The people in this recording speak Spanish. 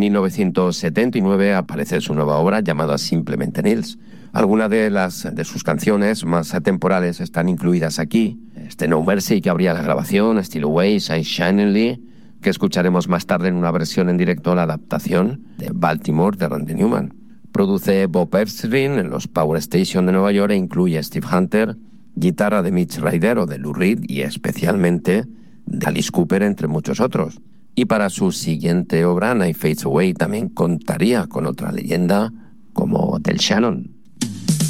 1979 aparece su nueva obra llamada simplemente Nils. Algunas de sus canciones más atemporales están incluidas aquí. No Mercy, que abría la grabación, Still Away, Shine Shiningly, que escucharemos más tarde en una versión en directo, la adaptación de Baltimore de Randy Newman. Produce Bob Ezrin en los Power Station de Nueva York e incluye a Steve Hunter, guitarra de Mitch Ryder o de Lou Reed y especialmente de Alice Cooper, entre muchos otros. Y para su siguiente obra, Night Fades Away, también contaría con otra leyenda como Del Shannon.